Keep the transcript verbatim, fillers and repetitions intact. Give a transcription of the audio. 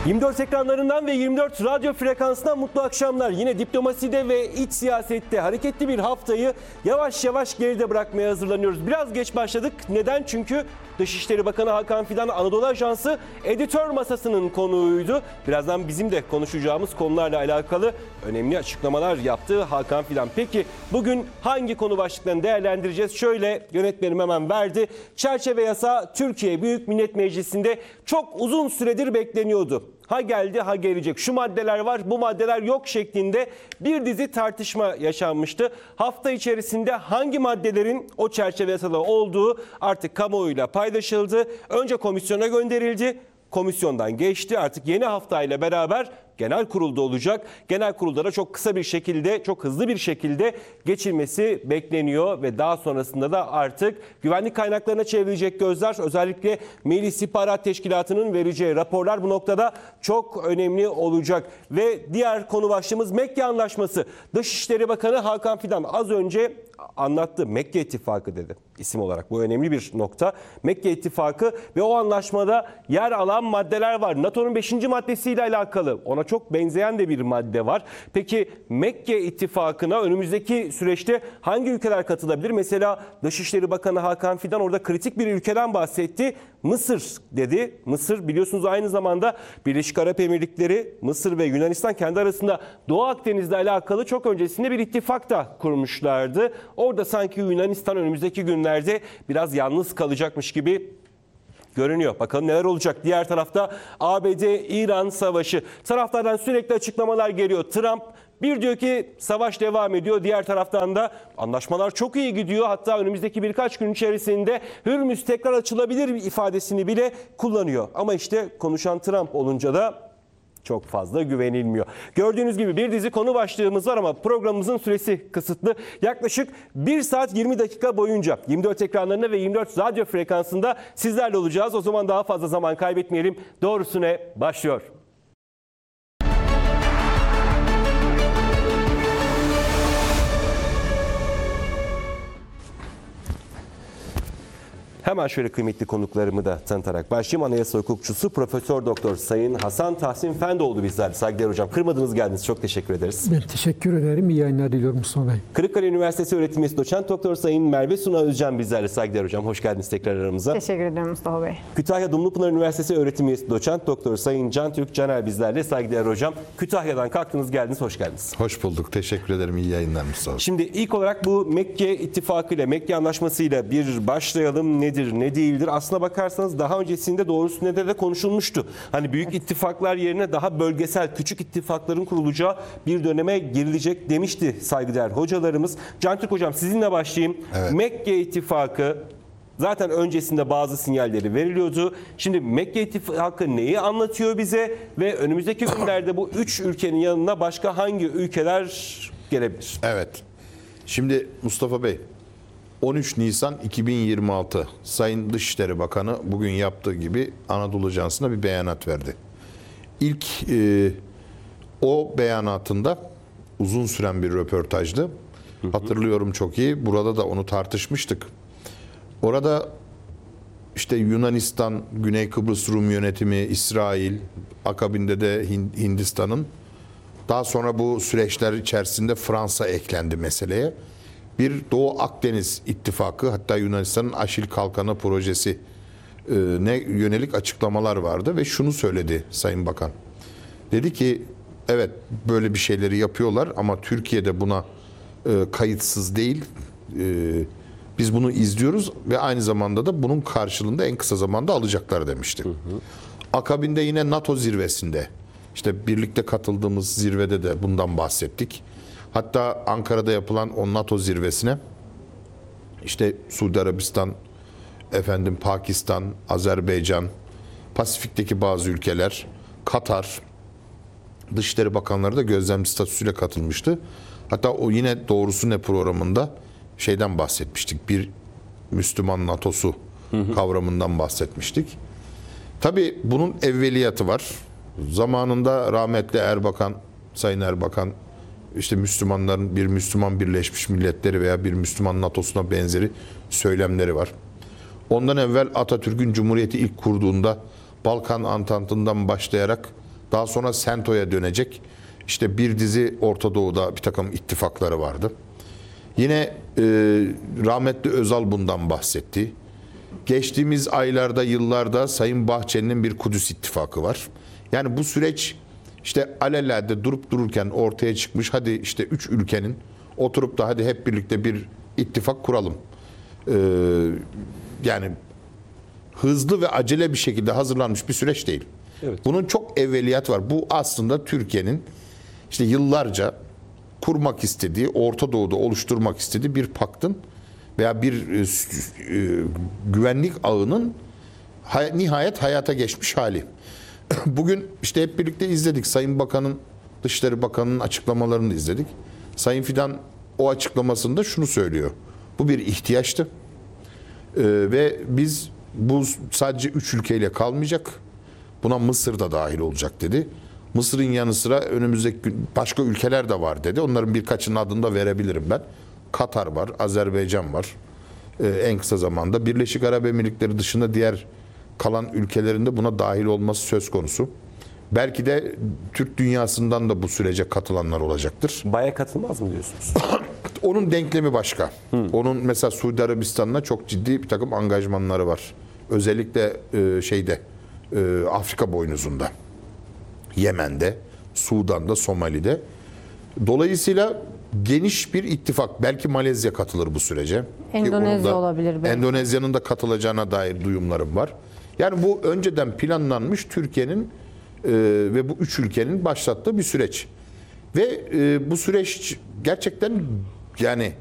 yirmi dört ekranlarından ve yirmi dört radyo frekansından mutlu akşamlar. Yine diplomaside ve iç siyasette hareketli bir haftayı yavaş yavaş geride bırakmaya hazırlanıyoruz. Biraz geç başladık. Neden? Çünkü Dışişleri Bakanı Hakan Fidan Anadolu Ajansı editör masasının konuğuydu. Birazdan bizim de konuşacağımız konularla alakalı önemli açıklamalar yaptı Hakan Fidan. Peki bugün hangi konu başlıklarını değerlendireceğiz? Şöyle, yönetmenim hemen verdi. Çerçeve yasa Türkiye Büyük Millet Meclisi'nde çok uzun süredir bekleniyordu. Ha geldi ha gelecek. Şu maddeler var, bu maddeler yok şeklinde bir dizi tartışma yaşanmıştı. Hafta içerisinde hangi maddelerin o çerçeve yasada olduğu artık kamuoyuyla paylaşıldı. Önce komisyona gönderildi. Komisyondan geçti. Artık yeni haftayla beraber genel kurulda olacak. Genel kurulda da çok kısa bir şekilde, çok hızlı bir şekilde geçilmesi bekleniyor ve daha sonrasında da artık güvenlik kaynaklarına çevrilecek gözler, özellikle Milli İstihbarat Teşkilatı'nın vereceği raporlar bu noktada çok önemli olacak. Ve diğer konu başlığımız Mekke Anlaşması. Dışişleri Bakanı Hakan Fidan az önce anlattı. Mekke İttifakı dedi isim olarak. Bu önemli bir nokta. Mekke İttifakı ve o anlaşmada yer alan maddeler var. NATO'nun beşinci maddesiyle alakalı. Ona çok benzeyen de bir madde var. Peki Mekke İttifakı'na önümüzdeki süreçte hangi ülkeler katılabilir? Mesela Dışişleri Bakanı Hakan Fidan orada kritik bir ülkeden bahsetti. Mısır dedi. Mısır biliyorsunuz aynı zamanda Birleşik Arap Emirlikleri, Mısır ve Yunanistan kendi arasında Doğu Akdeniz'le alakalı çok öncesinde bir ittifak da kurmuşlardı. Orada sanki Yunanistan önümüzdeki günlerde biraz yalnız kalacakmış gibi görünüyor. Bakalım neler olacak. Diğer tarafta A B D-İran savaşı. Taraflardan sürekli açıklamalar geliyor. Trump bir diyor ki savaş devam ediyor. Diğer taraftan da anlaşmalar çok iyi gidiyor. Hatta önümüzdeki birkaç gün içerisinde Hürmüz tekrar açılabilir ifadesini bile kullanıyor. Ama işte konuşan Trump olunca da çok fazla güvenilmiyor. Gördüğünüz gibi bir dizi konu başlığımız var ama programımızın süresi kısıtlı. Yaklaşık bir saat yirmi dakika boyunca yirmi dört ekranlarında ve yirmi dört radyo frekansında sizlerle olacağız. O zaman daha fazla zaman kaybetmeyelim. Doğrusu ne? Başlıyor. Hemen şöyle kıymetli konuklarımı da tanıtarak başlayayım. Anayasa hukukçusu Profesör Doktor Sayın Hasan Tahsin Fendoğlu bizler. Saygıdeğer hocam. Kırmadınız geldiniz. Çok teşekkür ederiz. Ben teşekkür ederim. İyi yayınlar diliyorum Mustafa Bey. Kırıkkale Üniversitesi öğretim üyesi doçent Doktor Sayın Merve Suna Özcan bizlerle. Saygıdeğer hocam. Hoş geldiniz tekrar aramıza. Teşekkür ederim Mustafa Bey. Kütahya Dumlupınar Üniversitesi öğretim üyesi doçent Doktor Sayın Can Türk Caner bizlerle. Saygıdeğer hocam. Kütahya'dan kalktınız geldiniz. Hoş geldiniz. Hoş bulduk. Teşekkür ederim. İyi yayınlar Mustafa. Şimdi ilk olarak bu Mekke İttifakı ile Mekke Anlaşması ile bir başlayalım. Nedir, ne değildir? Aslına bakarsanız daha öncesinde doğrusu ne de konuşulmuştu. Hani büyük ittifaklar yerine daha bölgesel küçük ittifakların kurulacağı bir döneme girilecek demişti saygıdeğer hocalarımız. Can Türk hocam sizinle başlayayım. Evet. Mekke İttifakı zaten öncesinde bazı sinyalleri veriliyordu. Şimdi Mekke İttifakı neyi anlatıyor bize ve önümüzdeki günlerde bu üç ülkenin yanına başka hangi ülkeler gelebilir? Evet. Şimdi Mustafa Bey, on üç Nisan iki bin yirmi altı Sayın Dışişleri Bakanı bugün yaptığı gibi Anadolu Ajansı'na bir beyanat verdi. İlk e, o beyanatında uzun süren bir röportajdı. Hı hı. Hatırlıyorum çok iyi. Burada da onu tartışmıştık. Orada işte Yunanistan, Güney Kıbrıs Rum yönetimi, İsrail, akabinde de Hindistan'ın, daha sonra bu süreçler içerisinde Fransa eklendi meseleye. Bir Doğu Akdeniz ittifakı, hatta Yunanistan'ın Aşil Kalkanı projesi ne yönelik açıklamalar vardı ve şunu söyledi Sayın Bakan. Dedi ki evet böyle bir şeyleri yapıyorlar ama Türkiye'de buna kayıtsız değil. Biz bunu izliyoruz ve aynı zamanda da bunun karşılığında en kısa zamanda alacaklar demişti. Hı hı. Akabinde yine NATO zirvesinde, işte birlikte katıldığımız zirvede de bundan bahsettik. Hatta Ankara'da yapılan o NATO zirvesine işte Suudi Arabistan, efendim Pakistan, Azerbaycan, Pasifik'teki bazı ülkeler, Katar, Dışişleri Bakanları da gözlemci statüsüyle katılmıştı. Hatta o yine Doğrusu Ne programında şeyden bahsetmiştik. Bir Müslüman NATO'su hı hı. kavramından bahsetmiştik. Tabii bunun evveliyatı var. Zamanında rahmetli Erbakan, Sayın Erbakan, işte Müslümanların bir Müslüman Birleşmiş Milletleri veya bir Müslüman NATO'suna benzeri söylemleri var. Ondan evvel Atatürk'ün Cumhuriyeti ilk kurduğunda Balkan Antantı'ndan başlayarak Daha sonra SENTO'ya dönecek. İşte bir dizi Orta Doğu'da bir takım ittifakları vardı. Yine e, rahmetli Özal bundan bahsetti. Geçtiğimiz aylarda, yıllarda Sayın Bahçeli'nin bir Kudüs ittifakı var. Yani bu süreç işte alelade durup dururken ortaya çıkmış. Hadi işte üç ülkenin oturup da hadi hep birlikte bir ittifak kuralım. Ee, yani hızlı ve acele bir şekilde hazırlanmış bir süreç değil. Evet. Bunun çok evveliyat var. Bu aslında Türkiye'nin işte yıllarca kurmak istediği, Orta Doğu'da oluşturmak istediği bir paktın veya bir e, e, güvenlik ağının hay- nihayet hayata geçmiş hali. Bugün işte hep birlikte izledik. Sayın Bakan'ın, Dışişleri Bakanı'nın açıklamalarını izledik. Sayın Fidan o açıklamasında şunu söylüyor. Bu bir ihtiyaçtı. Ee, ve biz bu sadece üç ülkeyle kalmayacak. Buna Mısır da dahil olacak dedi. Mısır'ın yanı sıra önümüzdeki gün başka ülkeler de var dedi. Onların birkaçının adını da verebilirim ben. Katar var, Azerbaycan var. Ee, en kısa zamanda Birleşik Arap Emirlikleri dışında diğer kalan ülkelerinde buna dahil olması söz konusu. Belki de Türk dünyasından da bu sürece katılanlar olacaktır. Baya katılmaz mı diyorsunuz? Onun denklemi başka. Onun mesela Suudi Arabistan'la çok ciddi bir takım angajmanları var. Özellikle e, şeyde e, Afrika boynuzunda, Yemen'de, Sudan'da, Somali'de. Dolayısıyla geniş bir ittifak. Belki Malezya katılır bu sürece. Ki Endonezya onun da- olabilir belki. Endonezya'nın da katılacağına dair duyumlarım var. Yani bu önceden planlanmış Türkiye'nin e, ve bu üç ülkenin başlattığı bir süreç. Ve e, bu süreç gerçekten yani